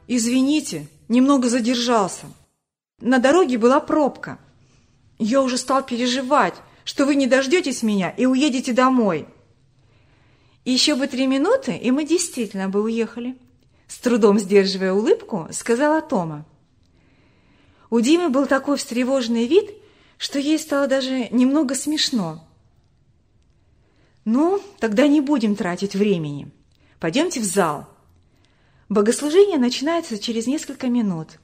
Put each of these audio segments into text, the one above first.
Извините, немного задержался. На дороге была пробка. Я уже стал переживать, что вы не дождетесь меня и уедете домой. Еще бы 3 минуты, и мы действительно бы уехали. С трудом сдерживая улыбку, сказала Тома. У Димы был такой встревоженный вид, что ей стало даже немного смешно. Ну, тогда не будем тратить времени. Пойдемте в зал. Богослужение начинается через несколько минут.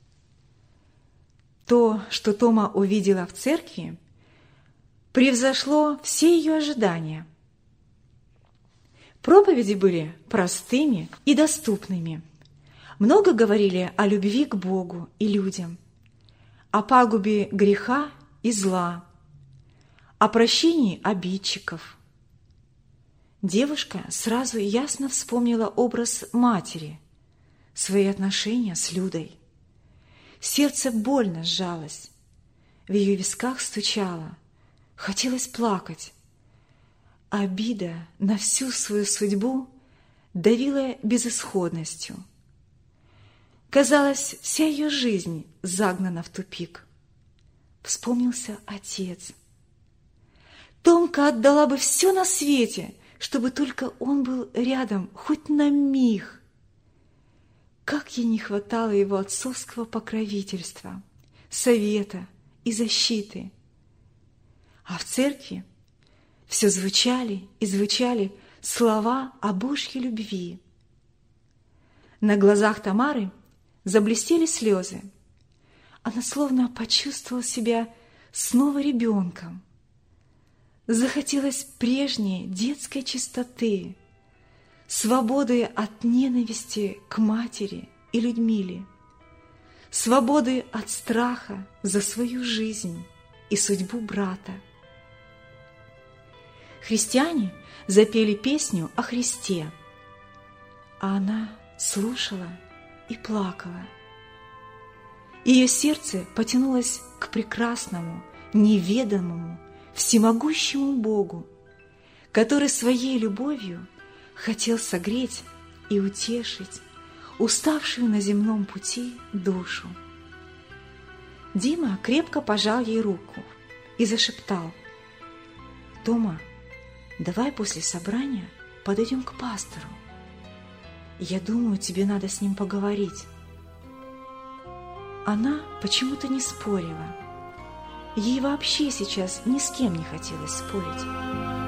То, что Тома увидела в церкви, превзошло все ее ожидания. Проповеди были простыми и доступными. Много говорили о любви к Богу и людям, о пагубе греха и зла, о прощении обидчиков. Девушка сразу ясно вспомнила образ матери, свои отношения с Людой. Сердце больно сжалось, в ее висках стучало, хотелось плакать. Обида на всю свою судьбу давила безысходностью. Казалось, вся ее жизнь загнана в тупик. Вспомнился отец. Томка отдала бы все на свете, чтобы только он был рядом хоть на миг. Как ей не хватало его отцовского покровительства, совета и защиты. А в церкви все звучали и звучали слова о Божьей любви. На глазах Тамары заблестели слезы. Она словно почувствовала себя снова ребенком. Захотелось прежней детской чистоты, свободы от ненависти к матери и Людмиле, свободы от страха за свою жизнь и судьбу брата. Христиане запели песню о Христе, а она слушала и плакала. Ее сердце потянулось к прекрасному, неведомому, всемогущему Богу, который своей любовью хотел согреть и утешить уставшую на земном пути душу. Дима крепко пожал ей руку и зашептал: «Тома, давай после собрания подойдем к пастору. Я думаю, тебе надо с ним поговорить». Она почему-то не спорила. Ей вообще сейчас ни с кем не хотелось спорить.